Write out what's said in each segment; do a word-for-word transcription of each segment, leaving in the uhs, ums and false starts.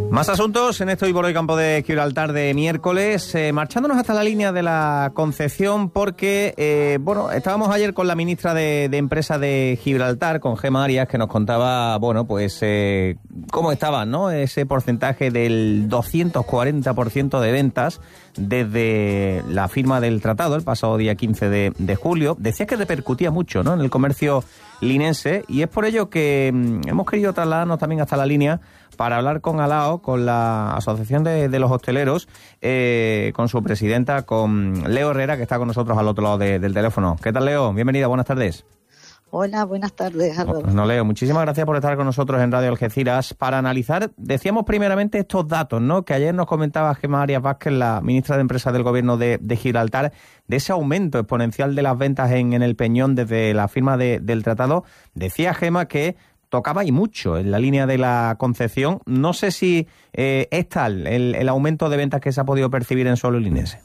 Más asuntos en este Hoy por Hoy Campo de Gibraltar de miércoles, eh, marchándonos hasta la línea de la Concepción porque, eh, bueno, estábamos ayer con la ministra de, de Empresa de Gibraltar, con Gemma Arias, que nos contaba, bueno, pues eh, cómo estaba, ¿no?, ese porcentaje del doscientos cuarenta por ciento de ventas desde la firma del tratado el pasado día quince de, de julio. Decía que repercutía mucho, ¿no?, en el comercio linense, y es por ello que mm, hemos querido trasladarnos también hasta la línea para hablar con ALAO, con la Asociación de, de los Hosteleros, eh, con su presidenta, con Leo Herrera, que está con nosotros al otro lado de, del teléfono. ¿Qué tal, Leo? Bienvenida, buenas tardes. Hola, buenas tardes, Álvaro. No, Leo, muchísimas gracias por estar con nosotros en Radio Algeciras para analizar, decíamos primeramente, estos datos, ¿no?, que ayer nos comentaba Gemma Arias Vázquez, la ministra de Empresa del Gobierno de, de Gibraltar, de ese aumento exponencial de las ventas en, en el Peñón desde la firma de, del tratado. Decía Gemma que tocaba y mucho en la línea de la Concepción. No sé si eh, es tal el, el aumento de ventas que se ha podido percibir en suelo linense.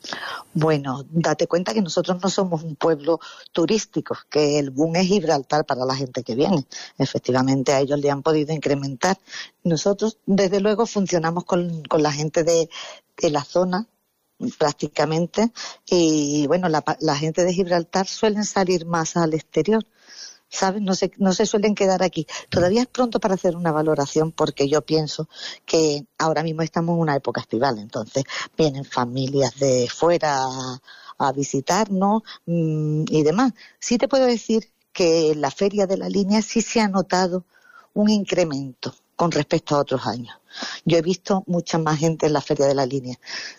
Bueno, date cuenta que nosotros no somos un pueblo turístico, que el boom es Gibraltar para la gente que viene. Efectivamente, a ellos le han podido incrementar. Nosotros, desde luego, funcionamos con, con la gente de, de la zona, prácticamente, y bueno, la, la gente de Gibraltar suelen salir más al exterior, ¿sabes? No se, no se suelen quedar aquí. Todavía es pronto para hacer una valoración porque yo pienso que ahora mismo estamos en una época estival, entonces vienen familias de fuera a, a visitarnos mmm, y demás. Sí te puedo decir que en la feria de la línea sí se ha notado un incremento con respecto a otros años. Yo he visto mucha más gente en la feria de la línea.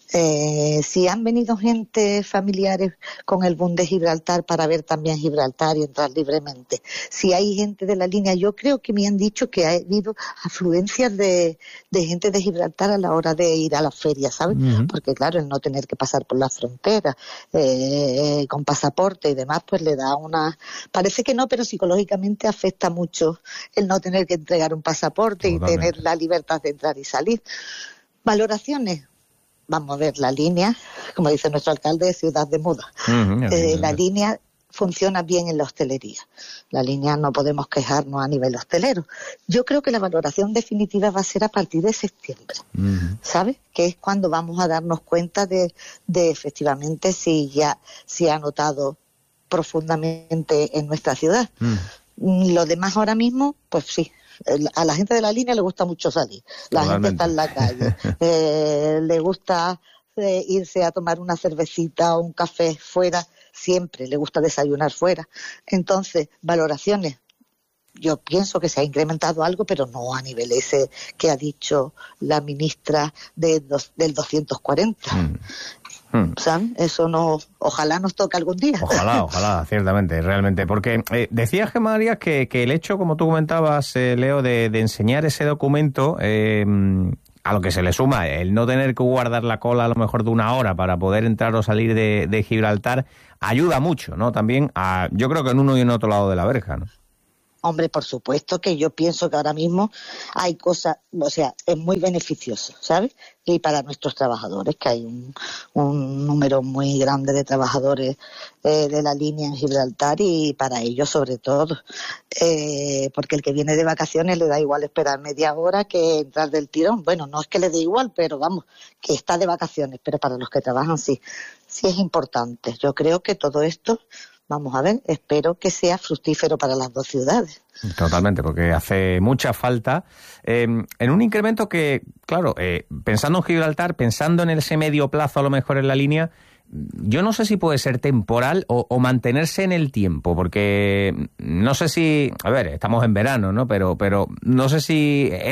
Eh, si han venido gente, familiares con el boom de Gibraltar para ver también Gibraltar y entrar libremente. Si hay gente de la línea, yo creo que me han dicho que ha habido afluencias de, de gente de Gibraltar a la hora de ir a la feria, ¿sabes? Uh-huh. Porque claro, el no tener que pasar por la frontera eh, con pasaporte y demás, pues le da una... Parece que no, pero psicológicamente afecta mucho el no tener que entregar un pasaporte. Totalmente. Y tener la libertad de entrar y salir. Valoraciones. Vamos a ver, la línea, como dice nuestro alcalde, de Ciudad de Muda. Uh-huh, eh, la línea funciona bien en la hostelería. La línea no podemos quejarnos a nivel hostelero. Yo creo que la valoración definitiva va a ser a partir de septiembre, uh-huh. ¿sabes? Que es cuando vamos a darnos cuenta de, de efectivamente si ya se ha notado profundamente en nuestra ciudad. Uh-huh. Lo demás ahora mismo, pues sí. A la gente de la línea le gusta mucho salir. La Totalmente. Gente está en la calle. eh, le gusta eh, irse a tomar una cervecita o un café fuera. Siempre le gusta desayunar fuera. Entonces, valoraciones. Yo pienso que se ha incrementado algo, pero no a nivel ese que ha dicho la ministra de dos, del doscientos cuarenta. Mm. Hmm. ¿Saben? Eso no, ojalá nos toque algún día. Ojalá, ojalá, ciertamente, realmente. Porque eh, decía Gemma Arias que, que el hecho, como tú comentabas, eh, Leo, de, de enseñar ese documento, eh, a lo que se le suma el no tener que guardar la cola a lo mejor de una hora para poder entrar o salir de, de Gibraltar, ayuda mucho, ¿no? También, a, yo creo que en uno y en otro lado de la verja, ¿no? Hombre, por supuesto que yo pienso que ahora mismo hay cosas, o sea, es muy beneficioso, ¿sabes? Y para nuestros trabajadores, que hay un, un número muy grande de trabajadores eh, de la línea en Gibraltar y para ellos sobre todo, eh, porque el que viene de vacaciones le da igual esperar media hora que entrar del tirón. Bueno, no es que le dé igual, pero vamos, que está de vacaciones, pero para los que trabajan sí, sí es importante. Yo creo que todo esto... Vamos a ver, espero que sea fructífero para las dos ciudades. Totalmente, porque hace mucha falta. Eh, en un incremento que, claro, eh, pensando en Gibraltar, pensando en ese medio plazo a lo mejor en la línea, yo no sé si puede ser temporal o, o mantenerse en el tiempo, porque no sé si, a ver, estamos en verano, ¿no? Pero, pero no sé si